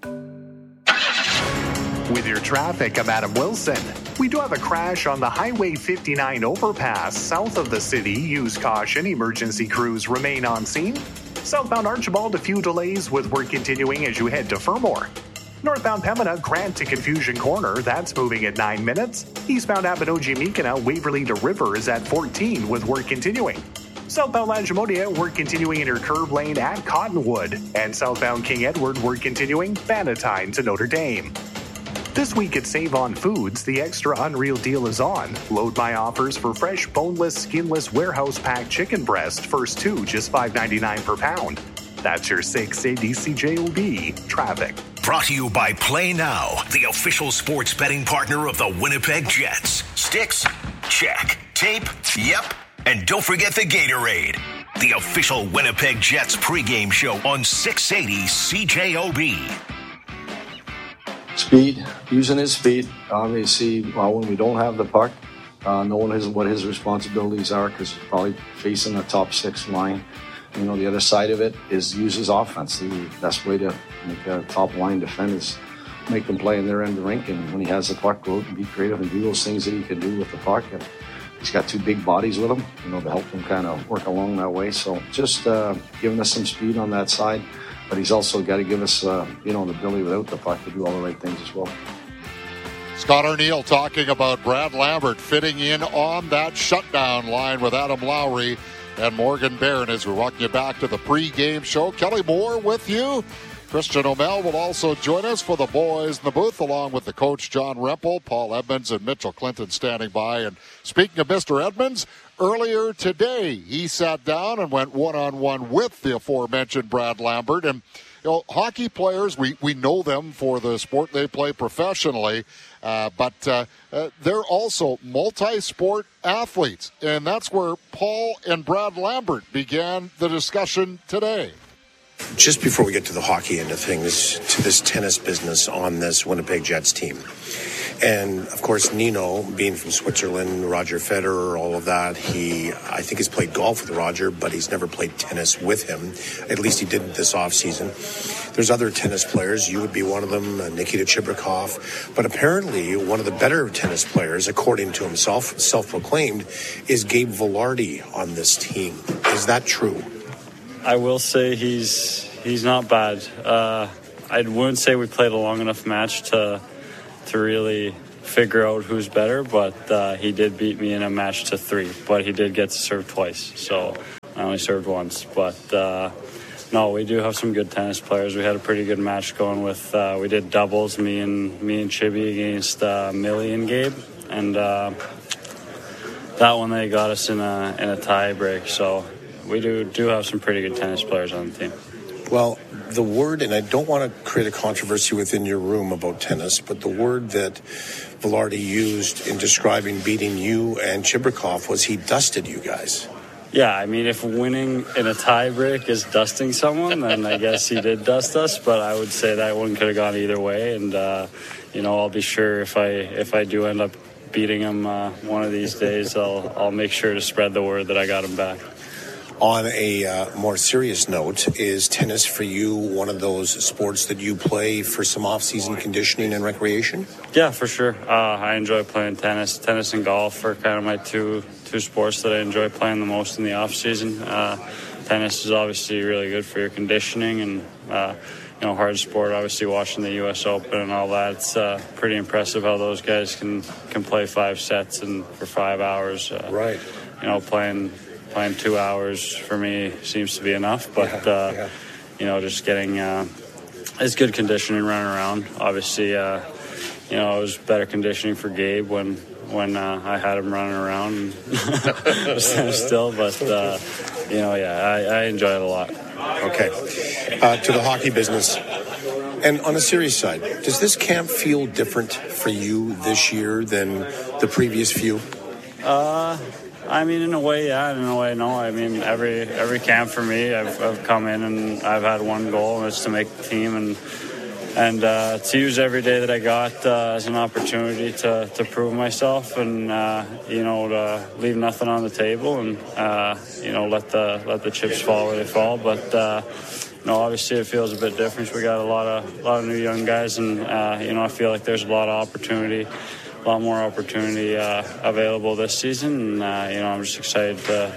With your traffic, I'm Adam Wilson. We do have a crash on the Highway fifty-nine overpass south of the city. Use caution. Emergency crews remain on scene. Southbound Archibald, a few delays with work continuing as you head to Fermor. Northbound Pembina, Grant to Confusion Corner, that's moving at nine minutes. Eastbound Abinogi-Mikina, Waverly to River is at fourteen with work continuing. Southbound Langemodia, work continuing in your curb lane at Cottonwood. And southbound King Edward, work continuing Bannatyne to Notre Dame. This week at Save On Foods, the extra unreal deal is on. Load my offers for fresh, boneless, skinless, warehouse-packed chicken breast. First two, just five ninety-nine per pound. That's your six eighty C J O B traffic. Brought to you by Play Now, the official sports betting partner of the Winnipeg Jets. Sticks? Check. Tape? Yep. And don't forget the Gatorade. The official Winnipeg Jets pregame show on six eighty C J O B. Speed, using his speed. Obviously, well, when we don't have the puck, uh, knowing his, what his responsibilities are, because he's probably facing a top six line. You know, the other side of it is use his offense. The best way to make a top line defend is make them play in their end of the rink. And when he has the puck, go out and be creative and do those things that he can do with the puck. And he's got two big bodies with him, you know, to help him kind of work along that way. So just uh, giving us some speed on that side. But he's also got to give us, uh, you know, the ability without the puck to do all the right things as well. Scott Arniel talking about Brad Lambert fitting in on that shutdown line with Adam Lowry and Morgan Barron as we're walking you back to the pre-game show. Kelly Moore with you. Christian O'Mell will also join us for the boys in the booth, along with the coach, John Rempel, Paul Edmonds, and Mitchell Clinton standing by. And speaking of Mister Edmonds, earlier today he sat down and went one-on-one with the aforementioned Brad Lambert. And, you know, hockey players, we, we know them for the sport they play professionally, uh, but uh, uh, they're also multi-sport athletes. And that's where Paul and Brad Lambert began the discussion today. Just before we get to the hockey end of things, to this tennis business on this Winnipeg Jets team. And, of course, Nino, being from Switzerland, Roger Federer, all of that, he, I think, has played golf with Roger, but he's never played tennis with him. At least he didn't this offseason. There's other tennis players. You would be one of them, uh, Nikita Chibrikov. But apparently, one of the better tennis players, according to himself, self-proclaimed, is Gabe Vilardi on this team. Is that true? I will say he's he's not bad. Uh, I wouldn't say we played a long enough match to to really figure out who's better, but uh, he did beat me in a match to three. But he did get to serve twice, so I only served once. But uh, no, we do have some good tennis players. We had a pretty good match going with. Uh, we did doubles, me and me and Chibi against uh, Millie and Gabe, and uh, that one they got us in a in a tie break. So we do do have some pretty good tennis players on the team. Well, the word, and I don't want to create a controversy within your room about tennis, but the word that Vilardi used in describing beating you and Chibrikov was he dusted you guys. Yeah, I mean, if winning in a tie break is dusting someone, then I guess he did dust us, but I would say that one could have gone either way, and, uh, you know, I'll be sure if I if I do end up beating him uh, one of these days, I'll, I'll make sure to spread the word that I got him back. On a uh, more serious note, is tennis for you one of those sports that you play for some off-season conditioning and recreation? Yeah, for sure. Uh, I enjoy playing tennis. Tennis and golf are kind of my two two sports that I enjoy playing the most in the off-season. Uh, tennis is obviously really good for your conditioning and, uh, you know, hard sport. Obviously, watching the U S Open and all that, it's uh, pretty impressive how those guys can, can play five sets and for five hours. Uh, right. You know, playing... Playing two hours for me seems to be enough, but yeah, uh, yeah. you know, just getting uh, it's good conditioning running around. Obviously, uh, you know, it was better conditioning for Gabe when when uh, I had him running around still, but uh, you know, yeah, I, I enjoy it a lot. Okay, uh, to the hockey business. And on a serious side, does this camp feel different for you this year than the previous few? Uh. I mean, in a way, yeah. In a way, no. I mean, every every camp for me, I've, I've come in and I've had one goal, and it's to make the team and and uh, to use every day that I got uh, as an opportunity to, to prove myself and uh, you know, to leave nothing on the table and uh, you know, let the let the chips fall where they fall. But uh, you know, obviously, it feels a bit different. We got a lot of a lot of new young guys, and uh, you know, I feel like there's a lot of opportunity. A lot more opportunity uh, available this season, and uh, you know, I'm just excited to,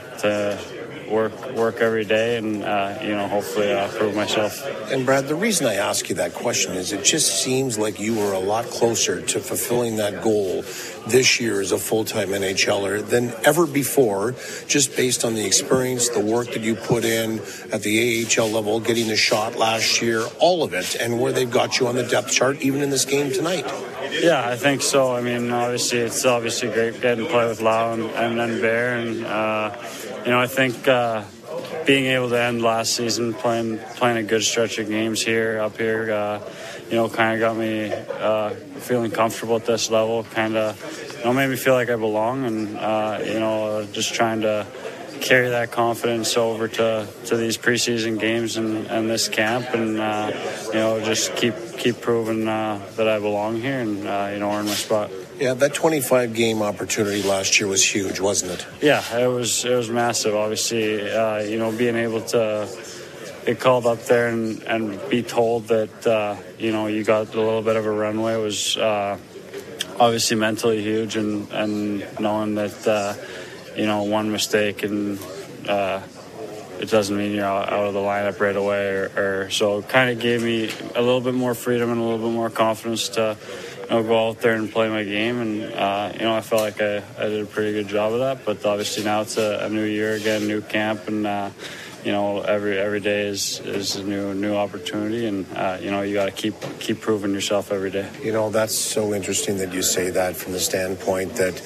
to work work every day, and uh, you know, hopefully uh, prove myself. And Brad, the reason I ask you that question is it just seems like you were a lot closer to fulfilling that goal this year as a full-time NHLer than ever before, just based on the experience, the work that you put in at the A H L level, getting the shot last year, all of it, and where they've got you on the depth chart, even in this game tonight. Yeah, I think so. I mean, obviously, it's obviously great getting to play with Lau and, and then Bear. And, uh, you know, I think uh, being able to end last season playing playing a good stretch of games here, up here, uh, you know, kind of got me uh, feeling comfortable at this level. Kind of, you know, made me feel like I belong. And, uh, you know, just trying to carry that confidence over to, to these preseason games and, and this camp, and uh, you know, just keep keep proving uh, that I belong here and uh, you know, earn my spot. Yeah, that twenty-five game opportunity last year was huge, wasn't it? Yeah, it was. It was massive. Obviously, uh, you know, being able to get called up there and, and be told that uh, you know, you got a little bit of a runway was uh, obviously mentally huge, and and knowing that. Uh, You know, one mistake and uh, it doesn't mean you're out, out of the lineup right away. Or, or so it kind of gave me a little bit more freedom and a little bit more confidence to, you know, go out there and play my game. And uh, you know, I felt like I, I did a pretty good job of that. But obviously now it's a, a new year again, new camp, and uh, you know, every every day is, is a new new opportunity, and uh, you know, you got to keep keep proving yourself every day. You know, that's so interesting that you say that from the standpoint that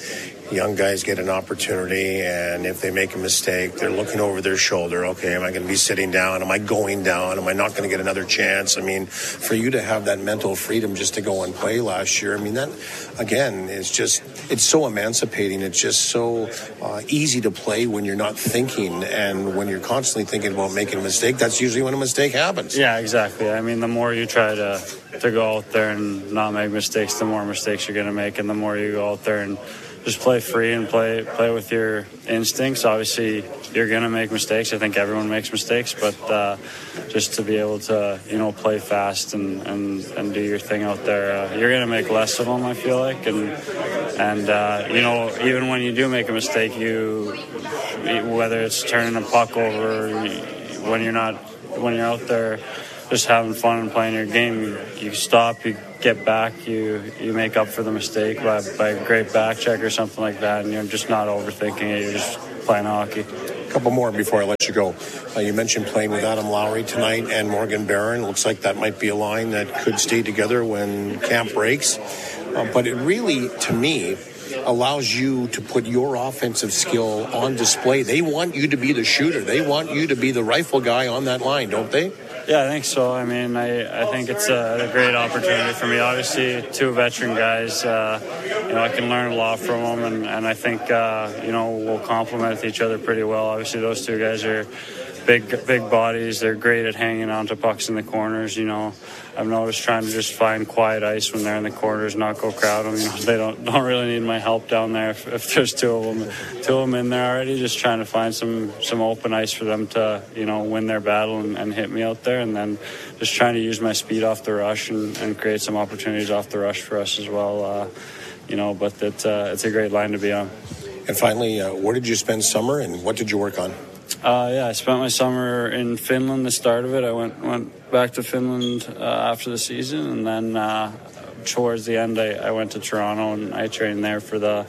young guys get an opportunity, and if they make a mistake, they're looking over their shoulder. Okay, am I going to be sitting down? Am I going down? Am I not going to get another chance? I mean, for you to have that mental freedom just to go and play last year, I mean, that, again, is just, it's so emancipating. It's just so uh, easy to play when you're not thinking, and when you're constantly thinking about making a mistake, that's usually when a mistake happens. Yeah, exactly. I mean, the more you try to, to go out there and not make mistakes, the more mistakes you're going to make, and the more you go out there and just play free and play play with your instincts. Obviously, you're going to make mistakes. I think everyone makes mistakes, but uh, just to be able to, you know, play fast and, and, and do your thing out there, uh, you're going to make less of them, I feel like. And, and uh, you know, even when you do make a mistake, you, whether it's turning a puck over, when you're not, when you're out there just having fun and playing your game, you, you stop, you get back, you you make up for the mistake by, by a great back check or something like that, and you're just not overthinking it, you're just playing hockey. A couple more before I let you go. Uh, you mentioned playing with Adam Lowry tonight and Morgan Barron. Looks like that might be a line that could stay together when camp breaks. Uh, but it really, to me, allows you to put your offensive skill on display. They want you to be the shooter. They want you to be the rifle guy on that line, don't they? Yeah, I think so. I mean, I, I think it's a, a great opportunity for me. Obviously, two veteran guys, uh, you know, I can learn a lot from them, and, and I think, uh, you know, we'll complement each other pretty well. Obviously, those two guys are big, big bodies. They're great at hanging onto pucks in the corners, you know. I've noticed trying to just find quiet ice when they're in the corners, not go crowd them. You know, they don't don't really need my help down there. If, if there's two of them, two of them in there already, just trying to find some some open ice for them to, you know, win their battle and, and hit me out there, and then just trying to use my speed off the rush and, and create some opportunities off the rush for us as well. Uh, you know, but it's uh, it's a great line to be on. And finally, uh, where did you spend summer, and what did you work on? Uh, yeah, I spent my summer in Finland, the start of it. I went went back to Finland uh, after the season, and then uh, towards the end, I, I went to Toronto, and I trained there for the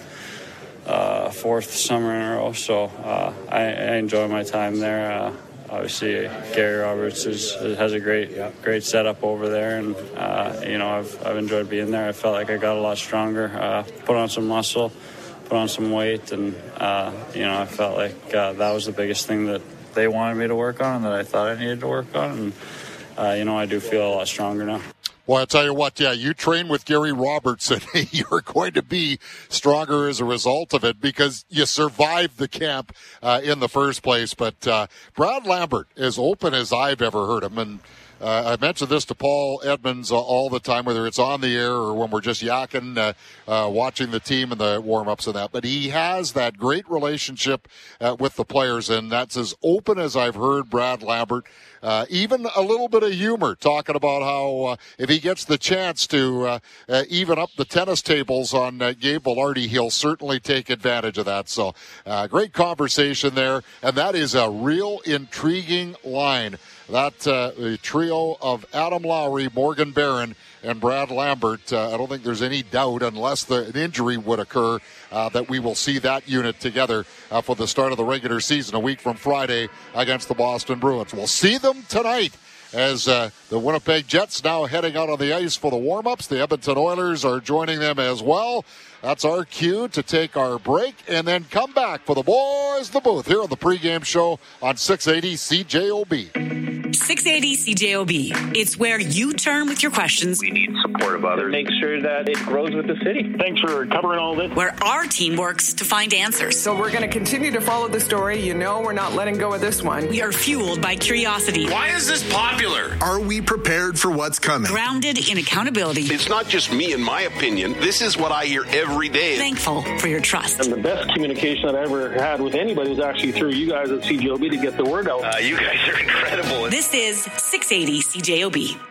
uh, fourth summer in a row. So uh, I, I enjoy my time there. Uh, obviously, Gary Roberts is, has a great great setup over there, and uh, you know, I've I've enjoyed being there. I felt like I got a lot stronger, uh, put on some muscle, put on some weight, and uh, you know, I felt like uh, that was the biggest thing that they wanted me to work on and that I thought I needed to work on, and uh, you know, I do feel a lot stronger now. Well, I'll tell you what, yeah, you train with Gary Robertson. You're going to be stronger as a result of it because you survived the camp uh, in the first place. But uh, Brad Lambert, as open as I've ever heard him, and Uh, I mentioned this to Paul Edmonds uh, all the time, whether it's on the air or when we're just yakking, uh, uh, watching the team and the warm-ups and that. But he has that great relationship uh, with the players, and that's as open as I've heard Brad Lambert. Uh, even a little bit of humor, talking about how uh, if he gets the chance to uh, uh, even up the tennis tables on uh, Gabe Vilardi, he'll certainly take advantage of that. So uh, great conversation there, and that is a real intriguing line. That uh, trio of Adam Lowry, Morgan Barron, and Brad Lambert, uh, I don't think there's any doubt, unless the, an injury would occur, uh, that we will see that unit together uh, for the start of the regular season a week from Friday against the Boston Bruins. We'll see them tonight as uh, the Winnipeg Jets now heading out on the ice for the warm-ups. The Edmonton Oilers are joining them as well. That's our cue to take our break and then come back for the Boys the Booth here on the pregame show on six eighty C J O B. six eighty C J O B. It's where you turn with your questions. We need support of others. Make sure that it grows with the city. Thanks for covering all this. Where our team works to find answers. So we're going to continue to follow the story. You know we're not letting go of this one. We are fueled by curiosity. Why is this popular? Are we prepared for what's coming? Grounded in accountability. It's not just me and my opinion. This is what I hear every day. Thankful for your trust. And the best communication that I ever had with anybody was actually through you guys at C J O B to get the word out. Uh, you guys are incredible. This is six eighty C J O B.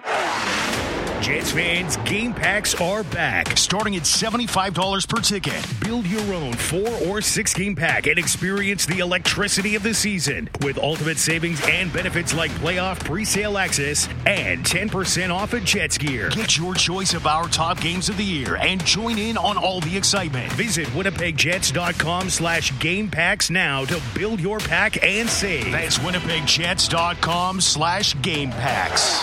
Jets fans, game packs are back, starting at seventy-five dollars per ticket. Build your own four or six game pack and experience the electricity of the season with ultimate savings and benefits like playoff pre-sale access and ten percent off at Jets gear. Get your choice of our top games of the year and join in on all the excitement. Visit winnipegjets.com slash game packs now to build your pack and save. That's winnipegjets.com slash game packs.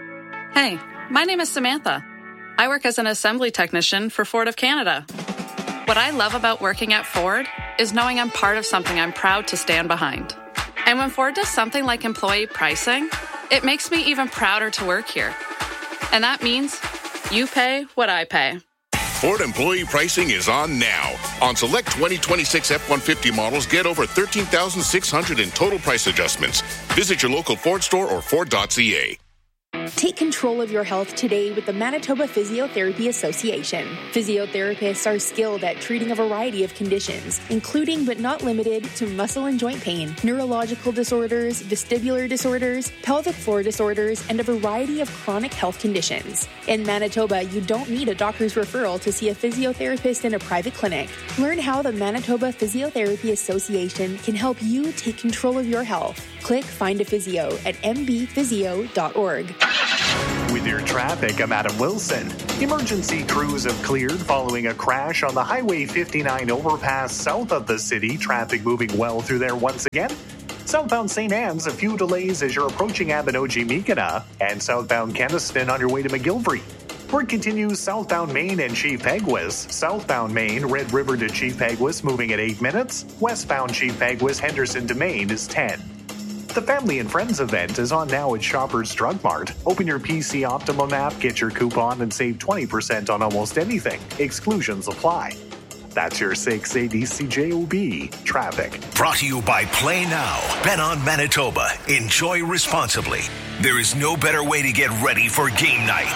Hey, my name is Samantha. I work as an assembly technician for Ford of Canada. What I love about working at Ford is knowing I'm part of something I'm proud to stand behind. And when Ford does something like employee pricing, it makes me even prouder to work here. And that means you pay what I pay. Ford employee pricing is on now. On select twenty twenty-six F one fifty models, get over thirteen thousand six hundred dollars in total price adjustments. Visit your local Ford store or Ford dot C A. Take control of your health today with the Manitoba Physiotherapy Association. Physiotherapists are skilled at treating a variety of conditions, including but not limited to muscle and joint pain, neurological disorders, vestibular disorders, pelvic floor disorders, and a variety of chronic health conditions. In Manitoba, you don't need a doctor's referral to see a physiotherapist in a private clinic. Learn how the Manitoba Physiotherapy Association can help you take control of your health. Click Find a Physio at m b physio dot org. With your traffic, I'm Adam Wilson. Emergency crews have cleared following a crash on the Highway fifty-nine overpass south of the city. Traffic moving well through there once again. Southbound Saint Anne's, a few delays as you're approaching Abinogi-Mikana, and southbound Keniston on your way to McGilvery. Work continues southbound Main and Chief Peguis. Southbound Main, Red River to Chief Peguis moving at eight minutes. Westbound Chief Peguis, Henderson to Main is ten. The Family and Friends event is on now at Shoppers Drug Mart. Open your P C Optimum app, get your coupon, and save twenty percent on almost anything. Exclusions apply. That's your six eighty C J O B traffic. Brought to you by Play Now. Bet on Manitoba. Enjoy responsibly. There is no better way to get ready for game night.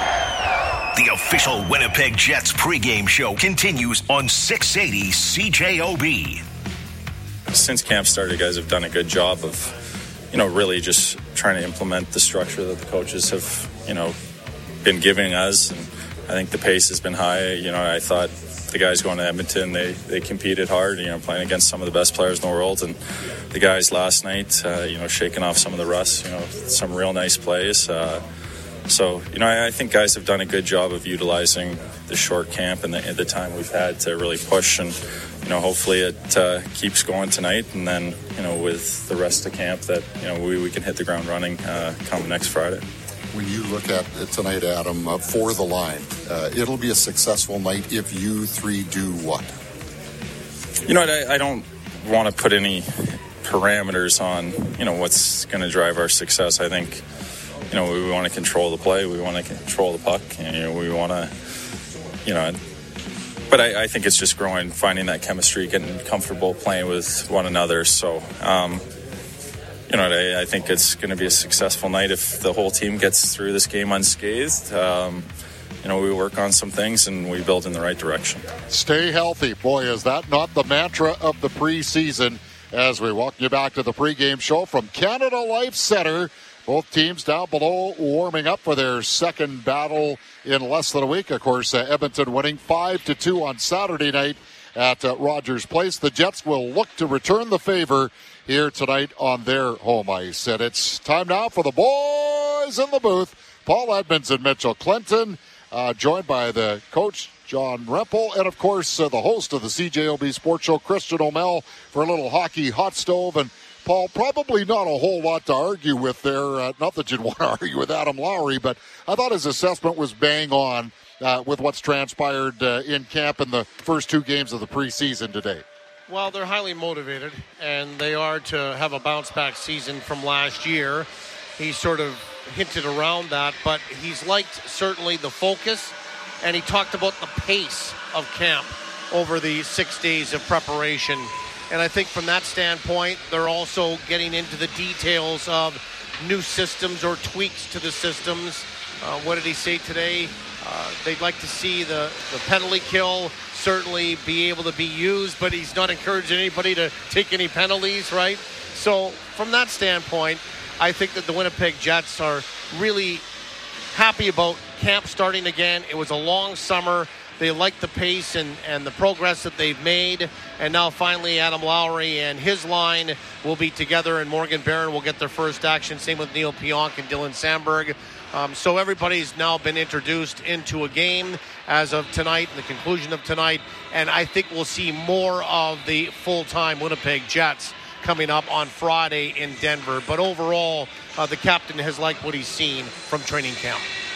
The official Winnipeg Jets pregame show continues on six eighty C J O B. Since camp started, guys have done a good job of, you know, really just trying to implement the structure that the coaches have, you know, been giving us. And I think the pace has been high. You know, I thought the guys going to Edmonton, they, they competed hard, you know, playing against some of the best players in the world. And the guys last night, uh, you know, shaking off some of the rust, you know, some real nice plays. Uh, so, you know, I, I think guys have done a good job of utilizing the short camp and the, the time we've had to really push. And, you know, hopefully it uh, keeps going tonight. And then, you know, with the rest of camp that, you know, we, we can hit the ground running uh, come next Friday. When you look at it tonight, Adam, uh, for the line, uh, it'll be a successful night if you three do what? You know, I, I don't want to put any parameters on, you know, what's going to drive our success. I think, you know, we want to control the play. We want to control the puck. And, you know, we want to, you know, but I, I think it's just growing, finding that chemistry, getting comfortable playing with one another. So, um, you know, I, I think it's going to be a successful night if the whole team gets through this game unscathed. Um, you know, we work on some things and we build in the right direction. Stay healthy. Boy, is that not the mantra of the preseason as we welcome you back to the pregame show from Canada Life Center. Both teams down below warming up for their second battle in less than a week. Of course, uh, Edmonton winning five to two on Saturday night at uh, Rogers Place. The Jets will look to return the favor here tonight on their home ice. And it's time now for the boys in the booth. Paul Edmonds and Mitchell Clinton, uh, joined by the coach, John Rempel, and, of course, uh, the host of the C J O B Sports Show, Christian O'Mell, for a little hockey hot stove. And, Paul, probably not a whole lot to argue with there. Uh, not that you'd want to argue with Adam Lowry, but I thought his assessment was bang on uh, with what's transpired uh, in camp in the first two games of the preseason today. Well, they're highly motivated, and they are to have a bounce-back season from last year. He sort of hinted around that, but he's liked certainly the focus, and he talked about the pace of camp over the six days of preparation. And I think from that standpoint, they're also getting into the details of new systems or tweaks to the systems. Uh, what did he say today? Uh, they'd like to see the, the penalty kill certainly be able to be used, but he's not encouraging anybody to take any penalties, right? So from that standpoint, I think that the Winnipeg Jets are really happy about camp starting again. It was a long summer. They like the pace and, and the progress that they've made. And now finally Adam Lowry and his line will be together, and Morgan Barron will get their first action. Same with Neil Pionk and Dylan Sandberg. Um, so everybody's now been introduced into a game as of tonight, the conclusion of tonight. And I think we'll see more of the full-time Winnipeg Jets coming up on Friday in Denver. But overall, uh, the captain has liked what he's seen from training camp.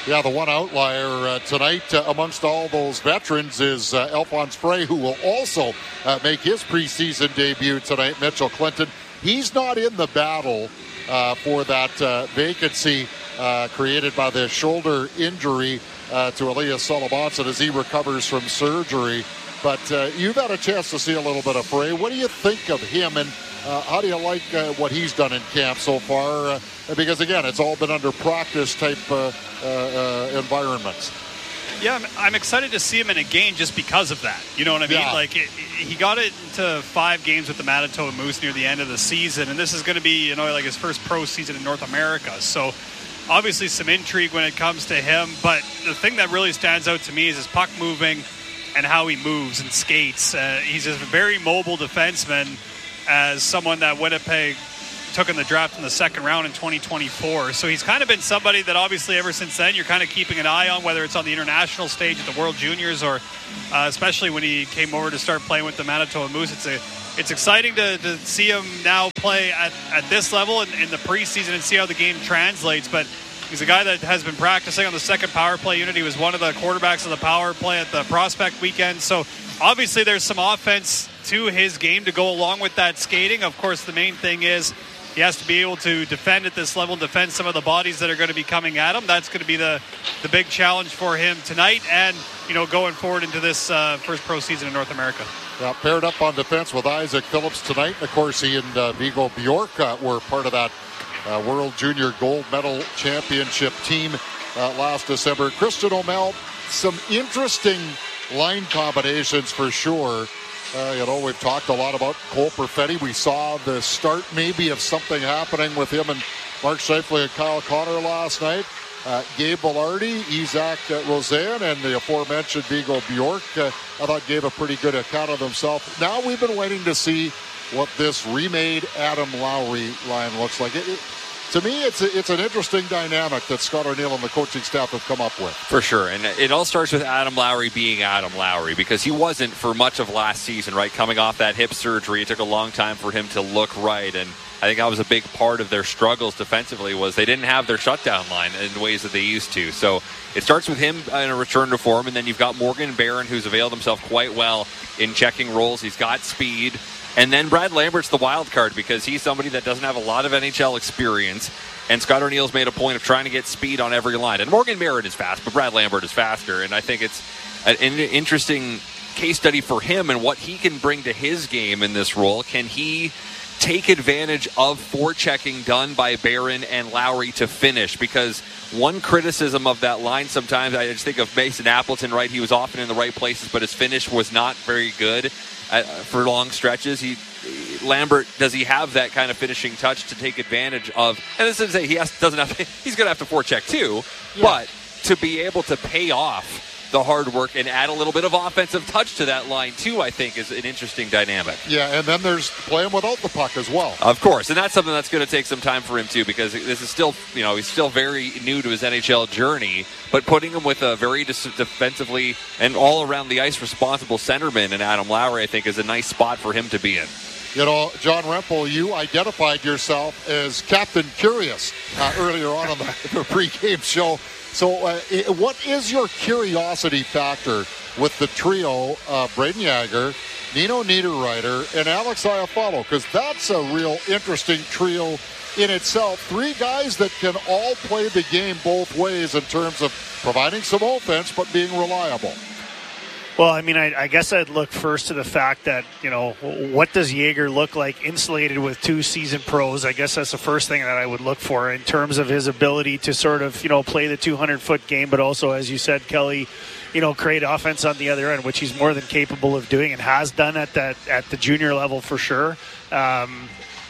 Yeah, the one outlier uh, tonight uh, amongst all those veterans is uh, Alphonse Frey, who will also uh, make his preseason debut tonight. Mitchell Clinton, he's not in the battle uh, for that uh, vacancy uh, created by the shoulder injury uh, to Elias Salamonson as he recovers from surgery. But uh, you've had a chance to see a little bit of Frey. What do you think of him, and uh, how do you like uh, what he's done in camp so far? Uh, because, again, it's all been under practice-type uh, uh, uh, environments. Yeah, I'm, I'm excited to see him in a game just because of that. You know what I mean? Yeah. Like, it, it, he got it into five games with the Manitoba Moose near the end of the season, and this is going to be, you know, like his first pro season in North America. So, obviously, some intrigue when it comes to him. But the thing that really stands out to me is his puck moving and how he moves and skates. Uh, he's a very mobile defenseman, as someone that Winnipeg took in the draft in the second round in twenty twenty-four. So he's kind of been somebody that obviously ever since then you're kind of keeping an eye on, whether it's on the international stage at the World Juniors or uh, especially when he came over to start playing with the Manitoba Moose. It's a, it's exciting to, to see him now play at, at this level in, in the preseason and see how the game translates. But he's a guy that has been practicing on the second power play unit. He was one of the quarterbacks of the power play at the Prospect weekend. So obviously there's some offense to his game to go along with that skating. Of course, the main thing is he has to be able to defend at this level, defend some of the bodies that are going to be coming at him. That's going to be the, the big challenge for him tonight and, you know, going forward into this uh, first pro season in North America. Yeah, paired up on defense with Isaac Phillips tonight. And, of course, he and uh, Viggo Bjork uh, were part of that Uh, World Junior Gold Medal Championship team uh, last December. Christian O'Mell, some interesting line combinations for sure. Uh, you know, we've talked a lot about Cole Perfetti. We saw the start maybe of something happening with him and Mark Scheifele and Kyle Connor last night. Uh, Gabe Velarde, Isaac uh, Rosen, and the aforementioned Viggo Bjork. Uh, I thought gave a pretty good account of himself. Now we've been waiting to see what this remade Adam Lowry line looks like. It, it, to me, it's a, it's an interesting dynamic that Scott O'Neill and the coaching staff have come up with. For sure, and it all starts with Adam Lowry being Adam Lowry, because he wasn't for much of last season, right? Coming off that hip surgery, it took a long time for him to look right, and I think that was a big part of their struggles defensively was they didn't have their shutdown line in the ways that they used to. So it starts with him in a return to form, and then you've got Morgan Barron, who's availed himself quite well in checking roles. He's got speed. And then Brad Lambert's the wild card because he's somebody that doesn't have a lot of N H L experience. And Scott O'Neill's made a point of trying to get speed on every line. And Morgan Barron is fast, but Brad Lambert is faster. And I think it's an interesting case study for him and what he can bring to his game in this role. Can he take advantage of forechecking done by Barron and Lowry to finish? Because one criticism of that line sometimes, I just think of Mason Appleton, right? He was often in the right places, but his finish was not very good uh, for long stretches. He Lambert, does he have that kind of finishing touch to take advantage of? And this is to say he has, doesn't have. He's going to have to forecheck too, yeah. But to be able to pay off the hard work and add a little bit of offensive touch to that line too, I think is an interesting dynamic. Yeah, and then there's playing without the puck as well. Of course, and that's something that's going to take some time for him too, because this is still, you know, he's still very new to his N H L journey, but putting him with a very defensively and all around the ice responsible centerman in Adam Lowry, I think, is a nice spot for him to be in. You know, John Rempel, you identified yourself as Captain Curious uh, earlier on in the, the pregame show. So uh, it, what is your curiosity factor with the trio, uh, Braden Yager, Nino Niederreiter, and Alex Iafallo? Because that's a real interesting trio in itself. Three guys that can all play the game both ways in terms of providing some offense but being reliable. Well, I mean, I, I guess I'd look first to the fact that, you know, what does Yager look like insulated with two season pros? I guess that's the first thing that I would look for in terms of his ability to sort of, you know, play the two hundred foot game, but also, as you said, Kelly, you know, create offense on the other end, which he's more than capable of doing and has done at that at the junior level for sure. Um,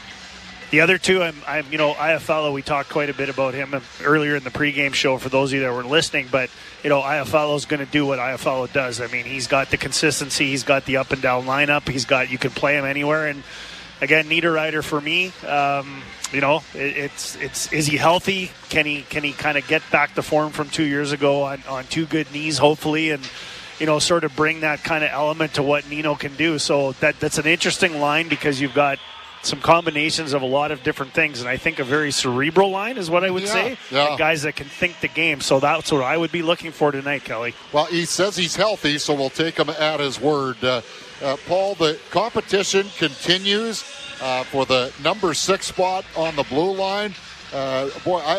The other two, I'm, I'm, you know, Iafallo, we talked quite a bit about him earlier in the pregame show for those of you that were listening, but, you know, Iafallo's going to do what Iafallo does. I mean, he's got the consistency, he's got the up and down lineup, he's got, you can play him anywhere, and again, Niederreiter for me, um, you know, it, it's, it's, is he healthy? Can he, can he kind of get back to form from two years ago on, on two good knees, hopefully, and, you know, sort of bring that kind of element to what Nino can do. So that that's an interesting line because you've got some combinations of a lot of different things. And I think a very cerebral line is what I would yeah, say. Yeah. And guys that can think the game. So that's what I would be looking for tonight, Kelly. Well, he says he's healthy, so we'll take him at his word. Uh, uh, Paul, the competition continues uh, for the number six spot on the blue line. Uh, boy, I...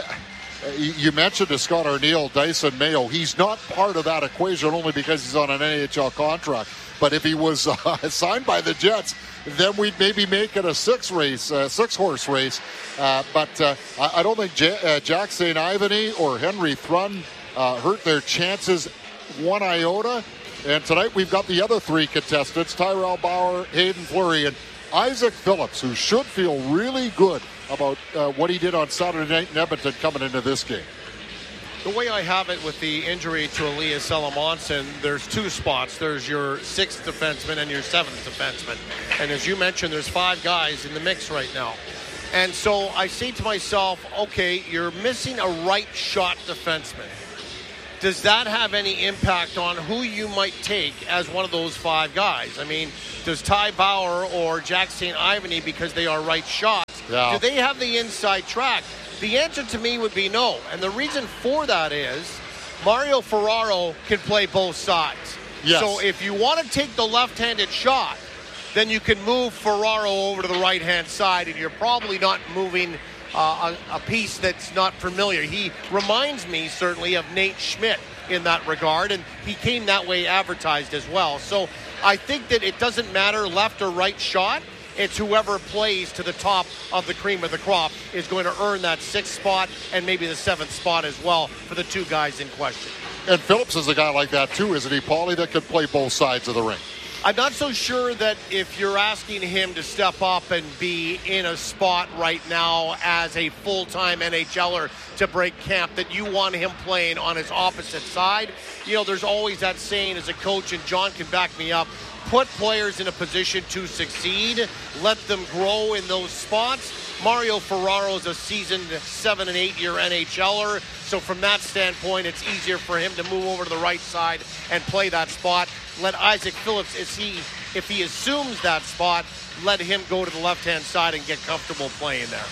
You mentioned to Scott Arniel, Dyson Mayo. He's not part of that equation only because he's on an N H L contract. But if he was uh, signed by the Jets, then we'd maybe make it a six race, uh, six horse race. Uh, but uh, I don't think J- uh, Jack Saint Ivany or Henry Thrun uh, hurt their chances one iota. And tonight we've got the other three contestants: Tyrell Bauer, Hayden Fleury, and Isaac Phillips, who should feel really good about uh, what he did on Saturday night in Edmonton coming into this game. The way I have it with the injury to Elias Salamonson, there's two spots. There's your sixth defenseman and your seventh defenseman. And as you mentioned, there's five guys in the mix right now. And so I say to myself, okay, you're missing a right shot defenseman. Does that have any impact on who you might take as one of those five guys? I mean, does Ty Bauer or Jack Saint Ivany, because they are right shots, yeah. do they have the inside track? The answer to me would be no. And the reason for that is Mario Ferraro can play both sides. Yes. So if you want to take the left-handed shot, then you can move Ferraro over to the right-hand side, and you're probably not moving Uh, a, a piece that's not familiar. He reminds me certainly of Nate Schmidt in that regard, and he came that way advertised as well. So I think that it doesn't matter left or right shot. It's whoever plays to the top of the cream of the crop is going to earn that sixth spot and maybe the seventh spot as well for the two guys in question. And Phillips is a guy like that too, isn't he, Paulie, that can play both sides of the ring? I'm not so sure that if you're asking him to step up and be in a spot right now as a full-time NHLer to break camp, that you want him playing on his opposite side. You know, there's always that saying as a coach, and John can back me up, put players in a position to succeed, let them grow in those spots. Mario Ferraro is a seasoned seven and eight year NHLer, so from that standpoint, it's easier for him to move over to the right side and play that spot. Let Isaac Phillips, if he, if he assumes that spot, let him go to the left-hand side and get comfortable playing there.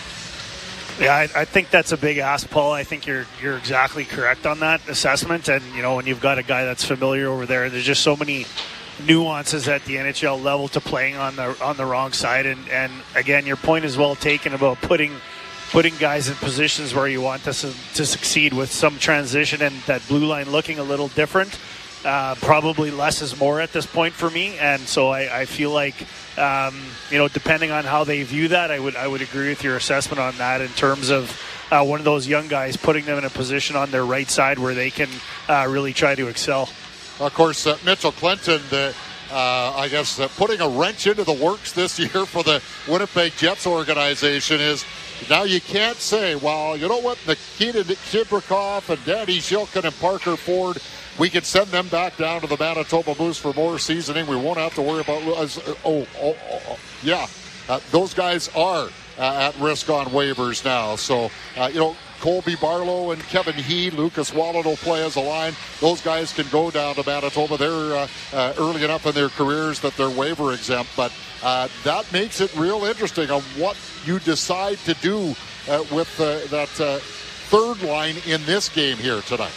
Yeah, I, I think that's a big ask, Paul. I think you're you're exactly correct on that assessment. And, you know, when you've got a guy that's familiar over there, there's just so many nuances at the N H L level to playing on the on the wrong side. And, and again, your point is well taken about putting putting guys in positions where you want to, to succeed with some transition and that blue line looking a little different. Uh, probably less is more at this point for me, and so I, I feel like um, you know, depending on how they view that, I would I would agree with your assessment on that in terms of uh, one of those young guys, putting them in a position on their right side where they can uh, really try to excel. Of course, uh, Mitchell Clinton, the, uh, I guess, uh, putting a wrench into the works this year for the Winnipeg Jets organization is. Now you can't say, well, you know what, Nikita Chibrikov and Danny Shilkin and Parker Ford, we can send them back down to the Manitoba Moose for more seasoning. We won't have to worry about, uh, oh, oh, oh, yeah, uh, those guys are uh, at risk on waivers now. So, uh, you know, Colby Barlow and Kevin Heed, Lucas Wallen will play as a line. Those guys can go down to Manitoba. They're uh, uh, early enough in their careers that they're waiver exempt, but uh, that makes it real interesting on what you decide to do uh, with uh, that uh, third line in this game here tonight.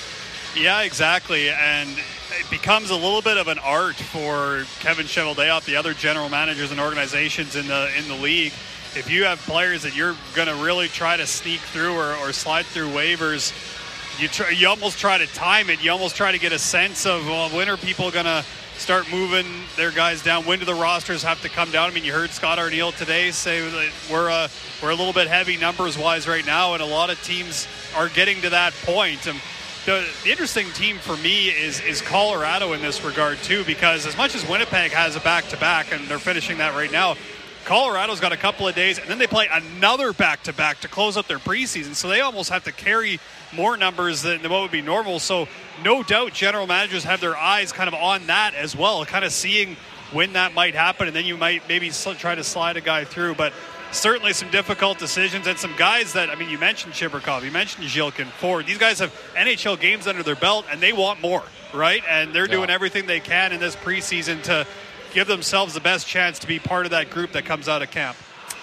Yeah, exactly. And it becomes a little bit of an art for Kevin Cheveldayoff, the other general managers and organizations in the in the league. If you have players that you're going to really try to sneak through or, or slide through waivers, you try, you almost try to time it. You almost try to get a sense of, well, when are people going to start moving their guys down? When do the rosters have to come down? I mean, you heard Scott Arniel today say that we're uh, we're a little bit heavy numbers-wise right now, and a lot of teams are getting to that point. And the, the interesting team for me is is Colorado in this regard too, because as much as Winnipeg has a back-to-back, and they're finishing that right now, Colorado's got a couple of days, and then they play another back-to-back to close out their preseason. So they almost have to carry more numbers than, than what would be normal. So no doubt general managers have their eyes kind of on that as well, kind of seeing when that might happen, and then you might maybe try to slide a guy through. But certainly some difficult decisions, and some guys that, I mean, you mentioned Chibrikov, you mentioned Zhilkin, Ford. These guys have N H L games under their belt, and they want more, right? And they're yeah. doing everything they can in this preseason to give themselves the best chance to be part of that group that comes out of camp.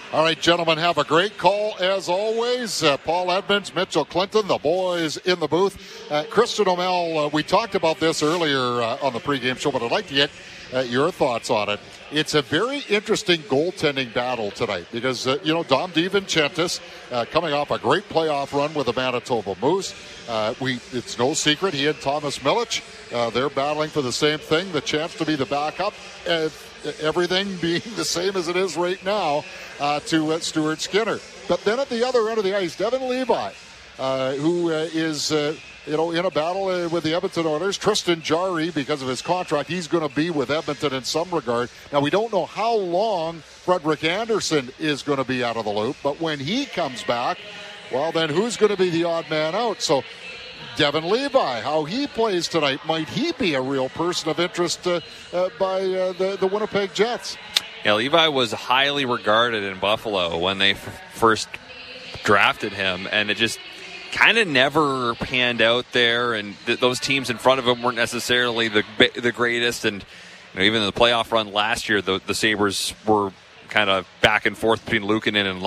All right, gentlemen, have a great call as always. Uh, Paul Edmonds, Mitchell Clinton, the boys in the booth. Uh, Christian O'Mell, uh, we talked about this earlier uh, on the pregame show, but I'd like to get uh, your thoughts on it. It's a very interesting goaltending battle tonight because, uh, you know, Dom DiVincentis uh, coming off a great playoff run with the Manitoba Moose. Uh, we It's no secret he and Thomas Milic, uh, they're battling for the same thing, the chance to be the backup. Uh, everything being the same as it is right now uh, to uh, Stuart Skinner. But then at the other end of the ice, Devon Levi, uh, who uh, is... Uh, You know, in a battle uh, with the Edmonton Oilers. Tristan Jarry, because of his contract, he's going to be with Edmonton in some regard. Now, we don't know how long Frederik Andersen is going to be out of the loop, but when he comes back, well, then who's going to be the odd man out? So, Devon Levi, how he plays tonight, might he be a real person of interest uh, uh, by uh, the, the Winnipeg Jets? Yeah, Levi was highly regarded in Buffalo when they f- first drafted him, and it just kind of never panned out there, and th- those teams in front of him weren't necessarily the the greatest. And you know, even in the playoff run last year, the, the Sabres were kind of back and forth between Luukkonen and